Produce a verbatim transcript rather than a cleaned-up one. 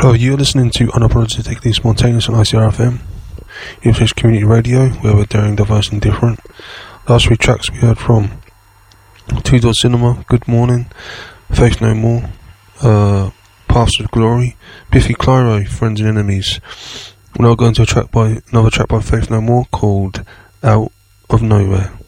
Hello, you're listening to Unapologetically Spontaneous on I C R F M, Ipswich Community Radio, where we're daring, diverse and different. Last three tracks we heard from Two Door Cinema, Good Morning, Faith No More, uh, Paths of Glory, Biffy Clyro, Friends and Enemies. We're now going to a track by another track by Faith No More called Out of Nowhere.